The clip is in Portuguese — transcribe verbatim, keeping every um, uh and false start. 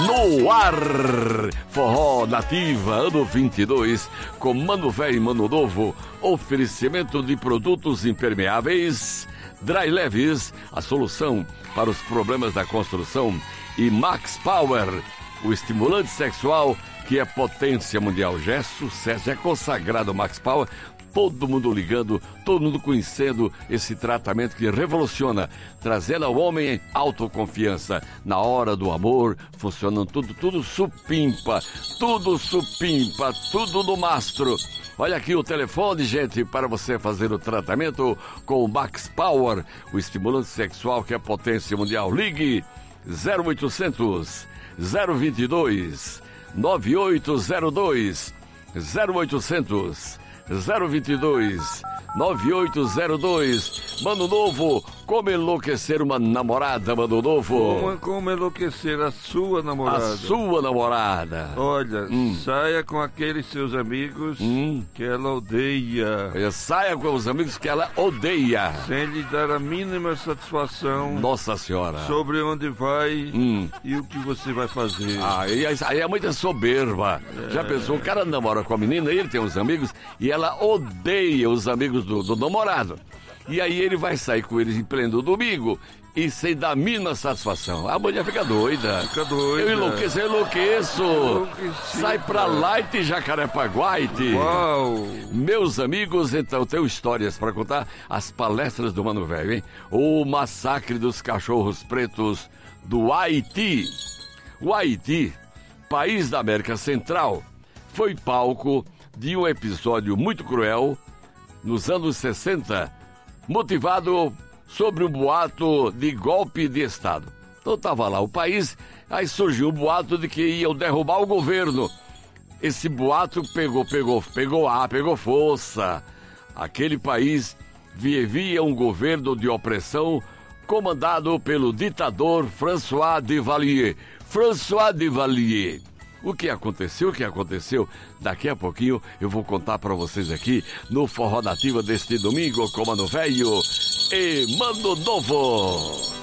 No ar, Forró Nativa, ano vinte e dois, com Mano Velho e Mano Novo, oferecimento de produtos impermeáveis, Dry Leves, a solução para os problemas da construção, e Max Power, o estimulante sexual que é potência mundial. Já é sucesso, já é consagrado Max Power. Todo mundo ligando, todo mundo conhecendo esse tratamento que revoluciona, trazendo ao homem autoconfiança. Na hora do amor, funcionando tudo, tudo supimpa, tudo supimpa, tudo no mastro. Olha aqui o telefone, gente, para você fazer o tratamento com o Max Power, o estimulante sexual que é potência mundial. Ligue zero oitocentos, zero vinte e dois, nove oito zero dois, zero oitocentos, zero vinte e dois, nove oito zero dois. Mano Novo, como enlouquecer uma namorada, Mano Novo? Como, como enlouquecer a sua namorada? A sua namorada. Olha, hum. saia com aqueles seus amigos hum. que ela odeia. Olha, saia com os amigos que ela odeia. Sem lhe dar a mínima satisfação. Nossa Senhora. Sobre onde vai hum. e o que você vai fazer. Ah, aí, aí é muita soberba. É. Já pensou, o cara namora com a menina, ele tem uns amigos e ela odeia os amigos do, do namorado. E aí ele vai sair com eles em pleno domingo e sem dar a mínima satisfação. A mulher fica doida. Fica doida. Eu enlouqueço, eu enlouqueço. Enlouqueci, sai pra Light e Jacarepaguaite. Uau. Meus amigos, então, tenho histórias para contar. As palestras do Mano Velho, hein? O massacre dos cachorros pretos do Haiti. O Haiti, país da América Central, foi palco de um episódio muito cruel nos anos sessenta, motivado sobre um boato de golpe de Estado. Então estava lá o país, aí surgiu o boato de que iam derrubar o governo. Esse boato pegou, pegou, pegou ar, pegou força. Aquele país vivia um governo de opressão comandado pelo ditador François Duvalier. François Duvalier. O que aconteceu, o que aconteceu, daqui a pouquinho eu vou contar para vocês aqui no Forró Nativa deste domingo com Mano Velho e Mano Novo.